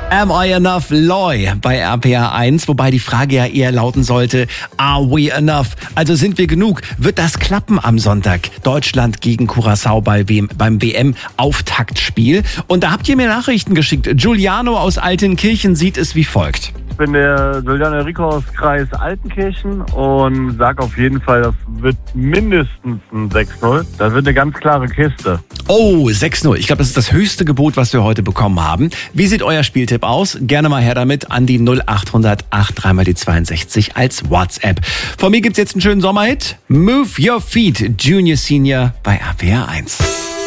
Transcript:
Am I Enough Loy bei RPR 1, wobei die Frage ja eher lauten sollte, are we enough? Also sind wir genug? Wird das klappen am Sonntag? Deutschland gegen Curaçao beim WM-Auftaktspiel. Und da habt ihr mir Nachrichten geschickt. Giuliano aus Altenkirchen sieht es wie folgt. Ich bin der Giuliano Rico aus Kreis Altenkirchen und sag auf jeden Fall, das wird mindestens ein 6-0. Das wird eine ganz klare Kiste. Oh, 6-0. Ich glaube, das ist das höchste Gebot, was wir heute bekommen haben. Wie sieht euer Spieltipp aus? Gerne mal her damit an die 0800 83 die 62 als WhatsApp. Von mir gibt's jetzt einen schönen Sommerhit. Move Your Feet, Junior Senior bei RPR 1.